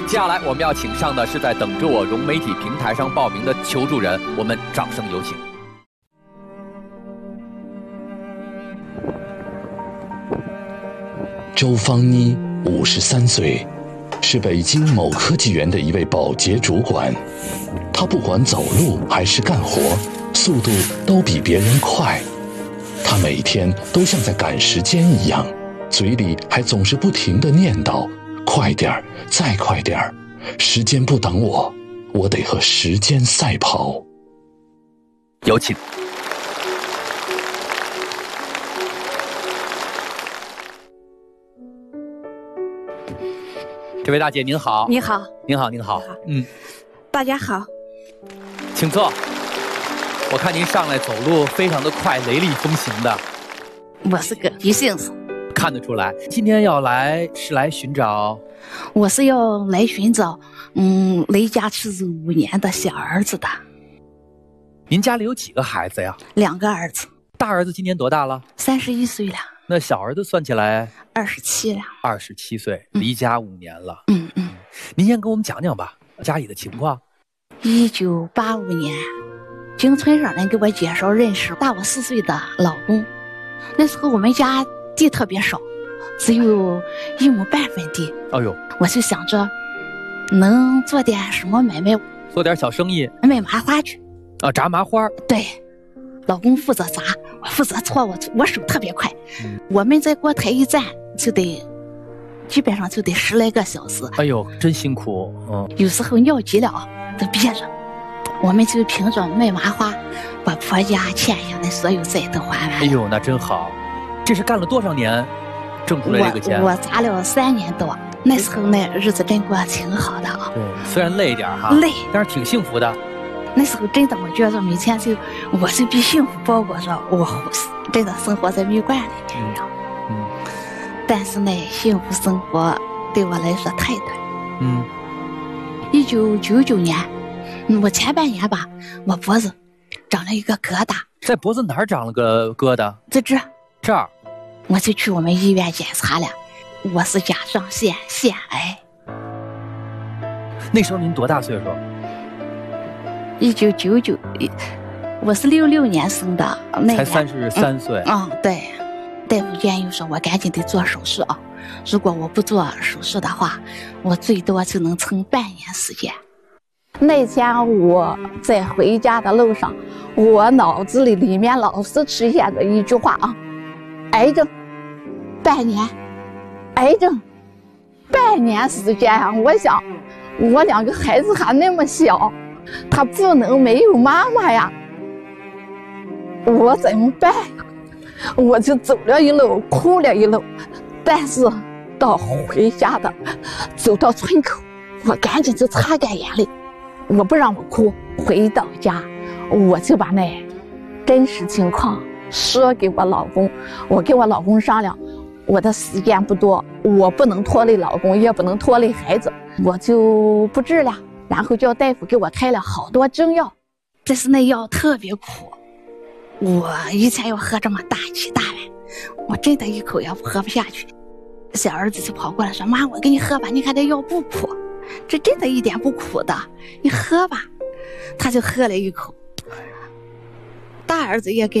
接下来我们要请上的是在等着我融媒体平台上报名的求助人，我们掌声有请。 周芳妮53岁，是北京某科技园的一位保洁主管。她不管走路还是干活，速度都比别人快。她每天都像在赶时间一样，嘴里还总是不停地念叨：快点儿，再快点儿，时间不等我，我得和时间赛跑。 有请。这位大姐您好。 你好。 您好，您好。 大家好。 请坐。我看您上来走路非常的快，雷厉风行的。 我是个急性子。 看得出来。今天要来是来寻找？ 我是要来寻找离家出走5年的小儿子的。 您家里有几个孩子呀 ？2个儿子。 大儿子今年多大了 ？31岁了。 那小儿子算起来 27了。 27岁，离家5年了。您先跟我们讲讲吧，家里的情况。 1985年，经村上人给我介绍认识大我4岁的老公。那时候我们家地特别少，只有1亩半分地。 哎呦， 我就想着能做点什么买卖， 做点小生意， 卖麻花去。 炸麻花。 对，老公负责炸，我负责搓，我手特别快。我们在锅台一站就得，基本上就得10来个小时。 哎呦，真辛苦。 有时候尿急了都憋着，我们就凭着卖麻花，把婆家欠下的所有债都还完了。 哎呦，那真好。这是干了多少年挣出来这个钱？ 我炸了3年多，那时候那日子真过挺好的啊。 对，虽然累一点哈， 累， 但是挺幸福的。 那时候真的，我觉得每天我就被幸福包裹着，我真的生活在蜜罐里面一样。但是呢，幸福生活对我来说太短。1999年，我前半年吧，我脖子长了一个疙瘩。 在脖子哪儿长了个疙瘩？ 在这儿。 我就去我们医院检查了，我是甲状腺癌。 那时候您多大岁数 ？1999，我是66年生的，那才33岁。 对，大夫建议说我赶紧得做手术啊！如果我不做手术的话，我最多就能撑半年时间。那天我在回家的路上，我脑子里面老是出现着一句话啊：癌症，半年，癌症，半年时间啊！我想，我2个孩子还那么小，他不能没有妈妈呀，我怎么办呀？我就走了一路，哭了一路，但是到回家的，走到村口，我赶紧就擦干眼泪，我不让我哭。回到家，我就把那真实情况说给我老公，我跟我老公商量，我的时间不多，我不能拖累老公，也不能拖累孩子，我就不治了。然后叫大夫给我开了好多中药，但是那药特别苦，我以前要喝这么大7大碗，我真的一口也喝不下去。小儿子就跑过来说：“妈，我给你喝吧，你看这药不苦，这真的一点不苦的，你喝吧。”他就喝了一口。大儿子也给